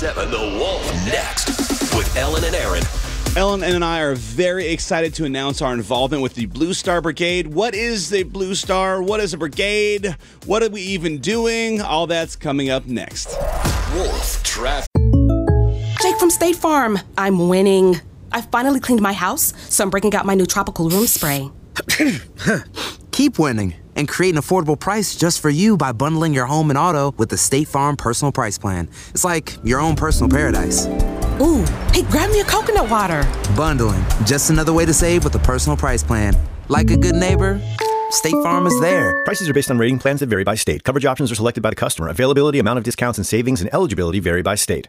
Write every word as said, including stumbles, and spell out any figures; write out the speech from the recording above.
seven The Wolf next with Ellen and Aaron. Ellen and I are very excited to announce our involvement with the Blue Star Brigade. What is the Blue Star? What is a brigade? What are we even doing? All that's coming up next. Wolf Traffic. Jake from State Farm. I'm winning. I finally cleaned my house, so I'm breaking out my new tropical room spray. Keep winning and create an affordable price just for you by bundling your home and auto with the State Farm Personal Price Plan. It's like your own personal paradise. Ooh, hey, grab me a coconut water. Bundling, just another way to save with a personal price plan. Like a good neighbor, State Farm is there. Prices are based on rating plans that vary by state. Coverage options are selected by the customer. Availability, amount of discounts and savings, and eligibility vary by state.